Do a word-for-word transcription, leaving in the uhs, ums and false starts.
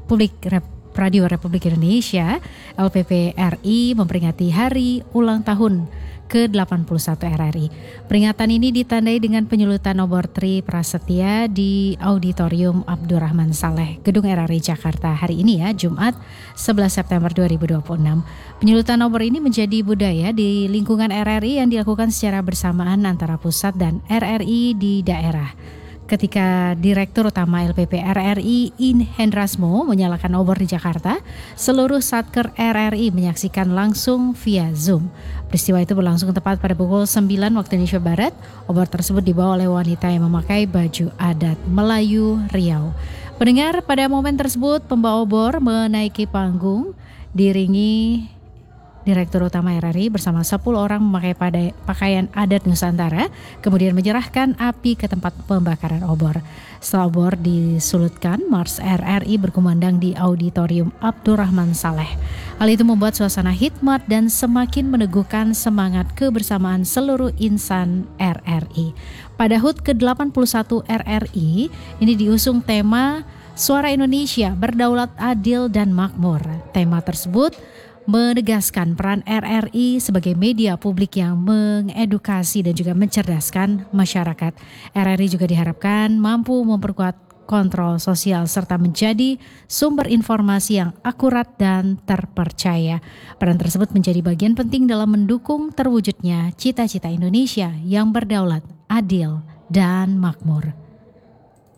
Publik Rep- Radio Republik Indonesia L P P R I memperingati hari ulang tahun ke delapan puluh satu R R I. Peringatan ini ditandai dengan penyulutan obor Tri Prasetya di Auditorium Abdurrahman Saleh, Gedung R R I Jakarta hari ini ya, Jumat sebelas September dua ribu dua puluh enam. Penyulutan obor ini menjadi budaya di lingkungan R R I yang dilakukan secara bersamaan antara pusat dan R R I di daerah. Ketika Direktur Utama L P P R R I In Hendrasmo menyalakan obor di Jakarta, seluruh Satker R R I menyaksikan langsung via Zoom. Peristiwa itu berlangsung tepat pada pukul sembilan waktu Indonesia Barat. Obor tersebut dibawa oleh wanita yang memakai baju adat Melayu Riau. Pendengar, pada momen tersebut pembawa obor menaiki panggung diiringi Direktur Utama R R I bersama sepuluh orang memakai pada pakaian adat Nusantara, kemudian menyerahkan api ke tempat pembakaran obor. Setelah obor disulutkan, Mars R R I berkumandang di Auditorium Abdurrahman Saleh. Hal itu membuat suasana hikmat dan semakin meneguhkan semangat kebersamaan seluruh insan R R I. Pada H U T ke delapan puluh satu R R I, ini diusung tema Suara Indonesia Berdaulat Adil dan Makmur. Tema tersebut menegaskan peran R R I sebagai media publik yang mengedukasi dan juga mencerdaskan masyarakat. R R I juga diharapkan mampu memperkuat kontrol sosial serta menjadi sumber informasi yang akurat dan terpercaya. Peran tersebut menjadi bagian penting dalam mendukung terwujudnya cita-cita Indonesia yang berdaulat, adil, dan makmur.